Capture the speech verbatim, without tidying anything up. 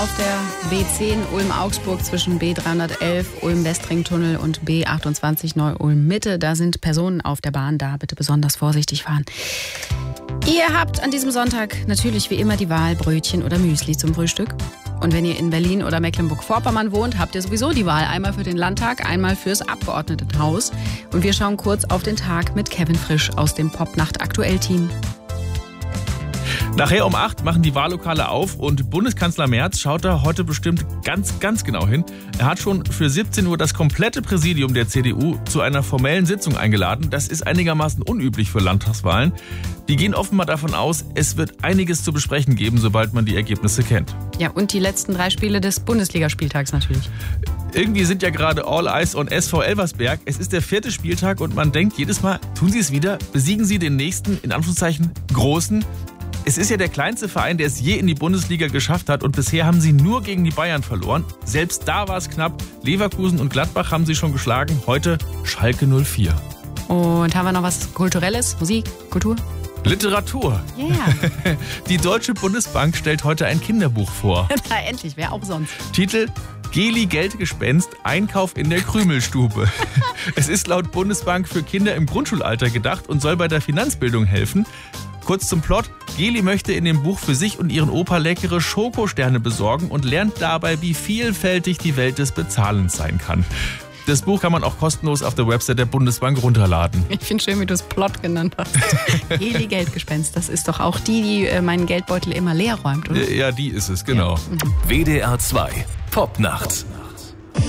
auf der B zehn Ulm-Augsburg zwischen B dreihundertelf Ulm-Westringtunnel und B achtundzwanzig Neu-Ulm-Mitte. Da sind Personen auf der Bahn, da bitte besonders vorsichtig fahren. Ihr habt an diesem Sonntag natürlich wie immer die Wahl Brötchen oder Müsli zum Frühstück. Und wenn ihr in Berlin oder Mecklenburg-Vorpommern wohnt, habt ihr sowieso die Wahl. Einmal für den Landtag, einmal fürs Abgeordnetenhaus. Und wir schauen kurz auf den Tag mit Kevin Frisch aus dem Popnacht-Aktuell-Team. Nachher um acht machen die Wahllokale auf und Bundeskanzler Merz schaut da heute bestimmt ganz, ganz genau hin. Er hat schon für siebzehn Uhr das komplette Präsidium der C D U zu einer formellen Sitzung eingeladen. Das ist einigermaßen unüblich für Landtagswahlen. Die gehen offenbar davon aus, es wird einiges zu besprechen geben, sobald man die Ergebnisse kennt. Ja, und die letzten drei Spiele des Bundesligaspieltags natürlich. Irgendwie sind ja gerade All Eyes on S V Elversberg. Es ist der vierte Spieltag und man denkt jedes Mal, tun sie es wieder, besiegen sie den nächsten, in Anführungszeichen, Großen. Es ist ja der kleinste Verein, der es je in die Bundesliga geschafft hat und bisher haben sie nur gegen die Bayern verloren. Selbst da war es knapp. Leverkusen und Gladbach haben sie schon geschlagen. Heute Schalke null vier. Und haben wir noch was Kulturelles? Musik? Kultur? Literatur. Yeah. Die Deutsche Bundesbank stellt heute ein Kinderbuch vor. Na endlich, wer auch sonst. Titel: Geli Geldgespenst, Einkauf in der Krümelstube. Es ist laut Bundesbank für Kinder im Grundschulalter gedacht und soll bei der Finanzbildung helfen. Kurz zum Plot: Geli möchte in dem Buch für sich und ihren Opa leckere Schokosterne besorgen und lernt dabei, wie vielfältig die Welt des Bezahlens sein kann. Das Buch kann man auch kostenlos auf der Website der Bundesbank runterladen. Ich finde schön, wie du es Plot genannt hast. Geli Geldgespenst, das ist doch auch die, die meinen Geldbeutel immer leer räumt, oder? Ja, die ist es, genau. Ja. Mhm. W D R zwei Popnacht.